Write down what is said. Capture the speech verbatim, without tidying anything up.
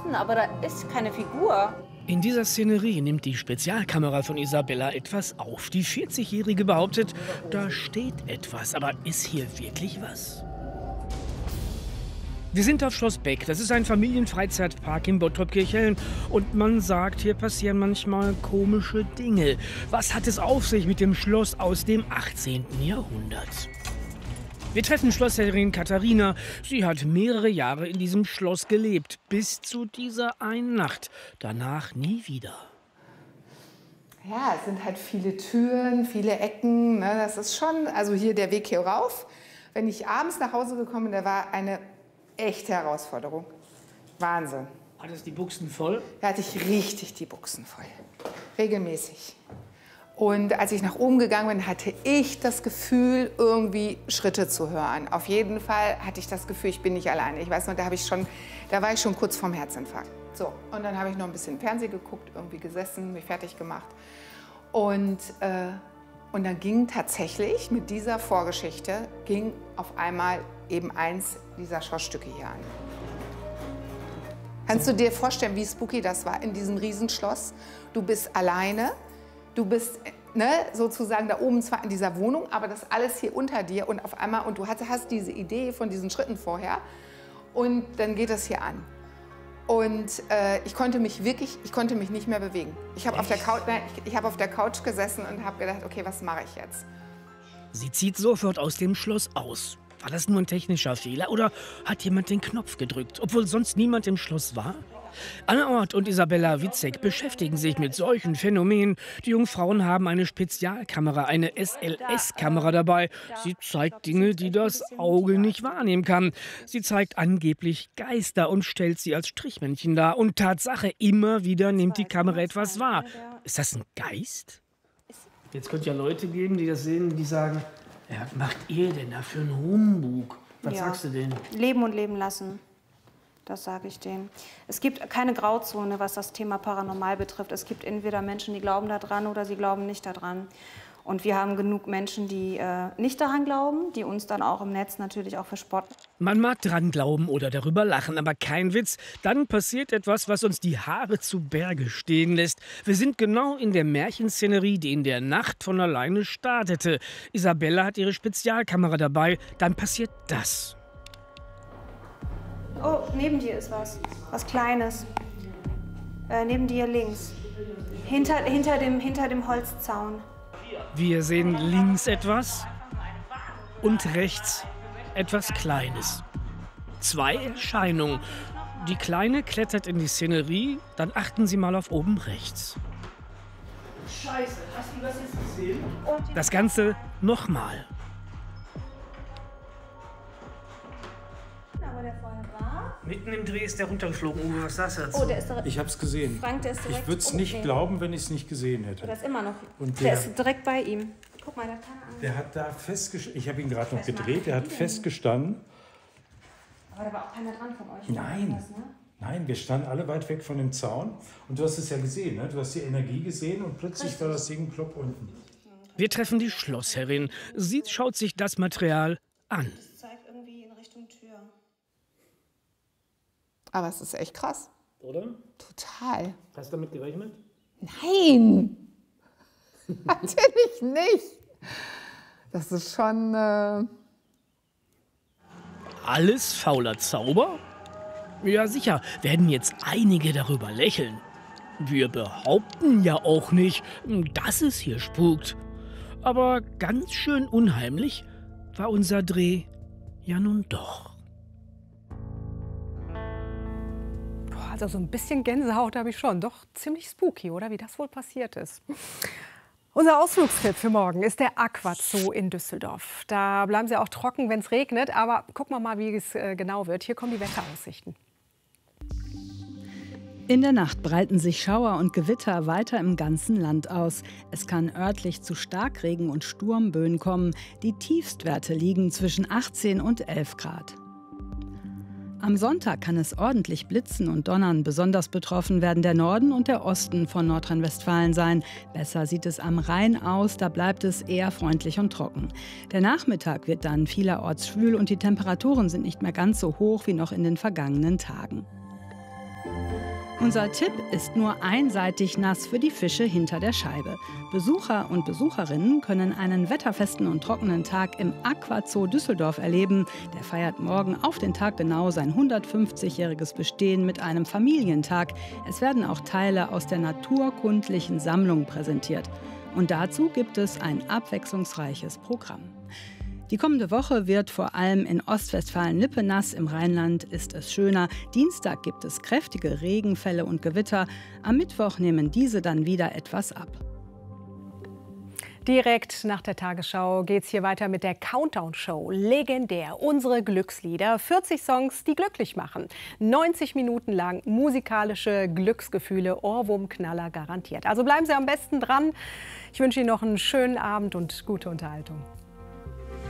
Schatten, aber da ist keine Figur. In dieser Szenerie nimmt die Spezialkamera von Isabella etwas auf. Die vierzigjährige behauptet, da steht etwas, aber ist hier wirklich was? Wir sind auf Schloss Beck. Das ist ein Familienfreizeitpark in Bottrop-Kirchhellen. Und man sagt, hier passieren manchmal komische Dinge. Was hat es auf sich mit dem Schloss aus dem achtzehnten Jahrhundert? Wir treffen Schlossherrin Katharina. Sie hat mehrere Jahre in diesem Schloss gelebt, bis zu dieser einen Nacht. Danach nie wieder. Ja, es sind halt viele Türen, viele Ecken. Ne? Das ist schon, also hier der Weg hier rauf. Wenn ich abends nach Hause gekommen bin, da war eine echte Herausforderung. Wahnsinn. Hattest du die Buchsen voll? Da hatte ich richtig die Buchsen voll. Regelmäßig. Und als ich nach oben gegangen bin, hatte ich das Gefühl, irgendwie Schritte zu hören. Auf jeden Fall hatte ich das Gefühl, ich bin nicht alleine. Ich weiß noch, da, habe ich schon, da war ich schon kurz vorm Herzinfarkt. So, und dann habe ich noch ein bisschen Fernsehen geguckt, irgendwie gesessen, mich fertig gemacht. Und, äh, und dann ging tatsächlich mit dieser Vorgeschichte, ging auf einmal eben eins dieser Schlossstücke hier an. Kannst du dir vorstellen, wie spooky das war in diesem Riesenschloss? Du bist alleine. Du bist ne, sozusagen da oben zwar in dieser Wohnung, aber das alles hier unter dir und auf einmal, und du hast, hast diese Idee von diesen Schritten vorher und dann geht das hier an. Und äh, ich konnte mich wirklich, ich konnte mich nicht mehr bewegen. Ich habe auf der Couch, nein, ich, ich habe auf der Couch gesessen und habe gedacht, okay, was mache ich jetzt? Sie zieht sofort aus dem Schloss aus. War das nur ein technischer Fehler oder hat jemand den Knopf gedrückt, obwohl sonst niemand im Schloss war? Anne Ort und Isabella Witzek beschäftigen sich mit solchen Phänomenen. Die Jungfrauen haben eine Spezialkamera, eine S L S-Kamera dabei. Sie zeigt Dinge, die das Auge nicht wahrnehmen kann. Sie zeigt angeblich Geister und stellt sie als Strichmännchen dar. Und Tatsache, immer wieder nimmt die Kamera etwas wahr. Ist das ein Geist? Jetzt könnte ja Leute geben, die das sehen, die sagen, ja, was macht ihr denn da für einen Humbug? Was Ja. sagst du denn? Leben und leben lassen. Das sage ich denen. Es gibt keine Grauzone, was das Thema Paranormal betrifft. Es gibt entweder Menschen, die glauben daran oder sie glauben nicht daran. Und wir haben genug Menschen, die äh, nicht daran glauben, die uns dann auch im Netz natürlich auch verspotten. Man mag dran glauben oder darüber lachen, aber kein Witz. Dann passiert etwas, was uns die Haare zu Berge stehen lässt. Wir sind genau in der Märchenszenerie, die in der Nacht von alleine startete. Isabella hat ihre Spezialkamera dabei. Dann passiert das. Oh, neben dir ist was. Was Kleines. Äh, neben dir links. Hinter, hinter, dem, hinter dem Holzzaun. Wir sehen links etwas und rechts etwas Kleines. Zwei Erscheinungen. Die Kleine klettert in die Szenerie, dann achten Sie mal auf oben rechts. Scheiße, hast du das jetzt gesehen? Das Ganze nochmal. Aber der vorher war. Mitten im Dreh ist der runtergeflogen. Uwe, was sagst du dazu? Oh, der ist direkt. Ich habe es gesehen. Frank, der ist direkt. Ich würde es nicht okay. glauben, wenn ich es nicht gesehen Der hätte. ist immer noch. Und der, der- ist direkt bei ihm. Guck mal, der hat keine Angst. Der hat da festgestanden. Ich habe ihn gerade noch Was machen gedreht. Der hat die denn? festgestanden. Aber da war auch keiner dran von euch. Nein. Das, ne? Nein, wir standen alle weit weg von dem Zaun. Und du hast es ja gesehen, ne? Du hast die Energie gesehen und plötzlich war das Ding plopp unten. Wir treffen die Schlossherrin. Sie schaut sich das Material an. Das zeigt irgendwie in Richtung Tür. Aber es ist echt krass. Oder? Total. Hast du damit gerechnet? Nein! Natürlich nicht. Das ist schon... Äh Alles fauler Zauber? Ja, sicher, werden jetzt einige darüber lächeln. Wir behaupten ja auch nicht, dass es hier spukt. Aber ganz schön unheimlich war unser Dreh ja nun doch. Boah, also so ein bisschen Gänsehaut habe ich schon. Doch ziemlich spooky, oder? Wie das wohl passiert ist. Unser Ausflugstipp für morgen ist der Aquazoo in Düsseldorf. Da bleiben Sie auch trocken, wenn es regnet. Aber gucken wir mal, wie es äh, genau wird. Hier kommen die Wetteraussichten. In der Nacht breiten sich Schauer und Gewitter weiter im ganzen Land aus. Es kann örtlich zu Starkregen und Sturmböen kommen. Die Tiefstwerte liegen zwischen achtzehn und elf Grad. Am Sonntag kann es ordentlich blitzen und donnern. Besonders betroffen werden der Norden und der Osten von Nordrhein-Westfalen sein. Besser sieht es am Rhein aus, da bleibt es eher freundlich und trocken. Der Nachmittag wird dann vielerorts schwül und die Temperaturen sind nicht mehr ganz so hoch wie noch in den vergangenen Tagen. Unser Tipp ist nur einseitig nass für die Fische hinter der Scheibe. Besucher und Besucherinnen können einen wetterfesten und trockenen Tag im Aquazoo Düsseldorf erleben. Der feiert morgen auf den Tag genau sein hundertfünfzigjähriges Bestehen mit einem Familientag. Es werden auch Teile aus der naturkundlichen Sammlung präsentiert. Und dazu gibt es ein abwechslungsreiches Programm. Die kommende Woche wird vor allem in Ostwestfalen-Lippe nass, im Rheinland ist es schöner. Dienstag gibt es kräftige Regenfälle und Gewitter. Am Mittwoch nehmen diese dann wieder etwas ab. Direkt nach der Tagesschau geht's hier weiter mit der Countdown-Show. Legendär, unsere Glückslieder. vierzig Songs, die glücklich machen. neunzig Minuten lang musikalische Glücksgefühle, Ohrwurmknaller garantiert. Also bleiben Sie am besten dran. Ich wünsche Ihnen noch einen schönen Abend und gute Unterhaltung.